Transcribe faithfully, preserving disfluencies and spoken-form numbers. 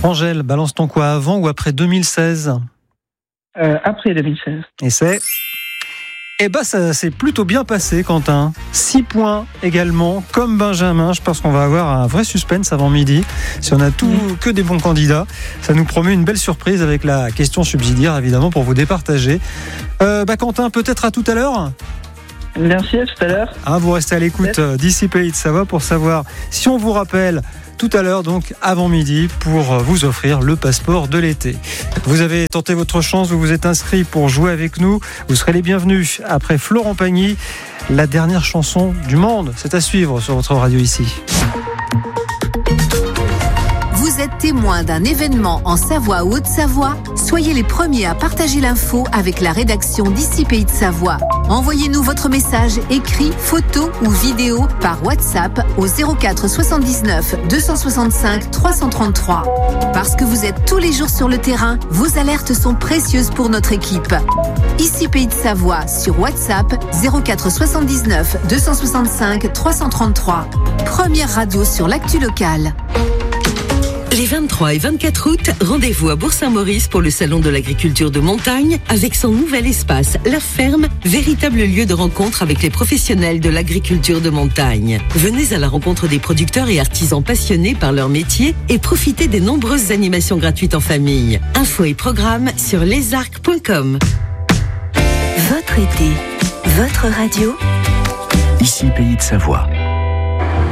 Angèle, balance ton quoi, avant ou après deux mille seize? euh, Après deux mille seize. Et c'est... Eh ben, ça s'est plutôt bien passé, Quentin. six points également, comme Benjamin. Je pense qu'on va avoir un vrai suspense avant midi. Si on a tout, que des bons candidats, ça nous promet une belle surprise avec la question subsidiaire, évidemment, pour vous départager. Euh, bah, Quentin, peut-être à tout à l'heure. Merci, à tout à l'heure. Ah, vous restez à l'écoute euh, d'ici Pays de Savoie pour savoir si on vous rappelle tout à l'heure, donc avant midi, pour vous offrir le passeport de l'été. Vous avez tenté votre chance, vous vous êtes inscrit pour jouer avec nous. Vous serez les bienvenus après Florent Pagny. La dernière chanson du monde, c'est à suivre sur votre radio ici. Vous êtes témoin d'un événement en Savoie ou Haute-Savoie? Soyez les premiers à partager l'info avec la rédaction d'ici Pays de Savoie. Envoyez-nous votre message écrit, photo ou vidéo par WhatsApp au zéro quatre soixante-dix-neuf deux cent soixante-cinq trois cent trente-trois. Parce que vous êtes tous les jours sur le terrain, vos alertes sont précieuses pour notre équipe. Ici Pays de Savoie sur WhatsApp zéro quatre soixante-dix-neuf deux cent soixante-cinq trois cent trente-trois. Première radio sur l'actu locale. Les vingt-trois et vingt-quatre août, rendez-vous à Bourg-Saint-Maurice pour le Salon de l'agriculture de montagne avec son nouvel espace, La Ferme, véritable lieu de rencontre avec les professionnels de l'agriculture de montagne. Venez à la rencontre des producteurs et artisans passionnés par leur métier et profitez des nombreuses animations gratuites en famille. Infos et programmes sur lesarcs point com. Votre été, votre radio. Ici Pays de Savoie.